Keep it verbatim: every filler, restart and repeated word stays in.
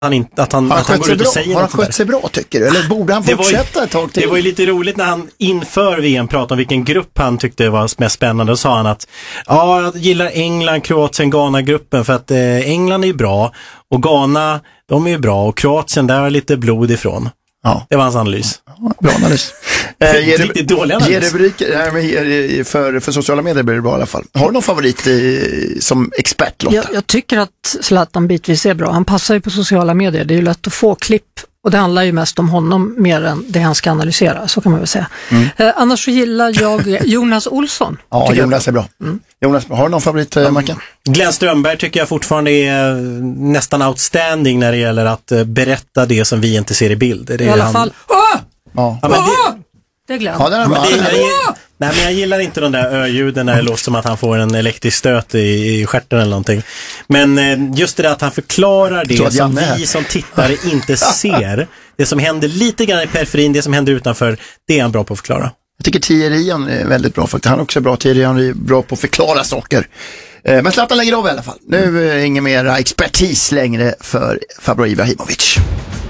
han inte att han, han, att han går ut och bra. säger Har han något skött där. sig bra, tycker du? Eller borde han fortsätta ju, ett tag till? Det var ju lite roligt när han inför V M pratade om vilken grupp han tyckte var mest spännande. Då sa han att ja, jag gillar England, Kroatien, Ghana-gruppen för att eh, England är ju bra och Ghana, de är ju bra och Kroatien, där är lite blod ifrån. Ja. Det var hans analys. Ja, bra analys. Eh, riktigt dålig analys. Ge rubriker, nej, men ge, för, för sociala medier blir det bra i alla fall. Har du någon favorit i, som expert, Lotta? Jag, jag tycker att Zlatan bitvis är bra. Han passar ju på sociala medier. Det är ju lätt att få klipp. Och det handlar ju mest om honom mer än det han ska analysera. Så kan man väl säga. Mm. Eh, annars så gillar jag Jonas Olsson. Ja, Jonas är bra. Mm. Jonas, har du någon favorit, eh, Mackan? Glenn Strömberg tycker jag fortfarande är nästan outstanding när det gäller att uh, berätta det som vi inte ser i bild. Det är I alla han... fall. Åh! Ja. Ja, men det... Det är Glenn. Ja, det är men det, jag, nej, men jag gillar inte de där öljuden när det låter som att han får en elektrisk stöt i, i stjärten eller någonting. Men eh, just det där att han förklarar det som vi som tittare inte ser. Det som händer lite grann i periferin, det som händer utanför, det är han bra på att förklara. Jag tycker Thierry är väldigt bra faktiskt. Han är också bra. Thierry är bra på att förklara saker. Eh, men Zlatan lägger av i alla fall. Nu är ingen mer expertis längre för Fabro Ibrahimovic.